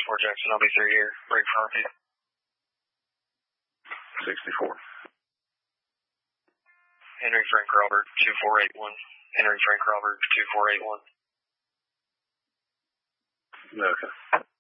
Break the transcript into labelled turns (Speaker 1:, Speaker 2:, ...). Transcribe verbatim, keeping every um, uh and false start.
Speaker 1: four Jackson, I'll be through here. Break for you.
Speaker 2: sixty-four.
Speaker 1: Henry Frank Robert, two four eight one. Henry Frank Robert, two four eight one.
Speaker 2: Okay.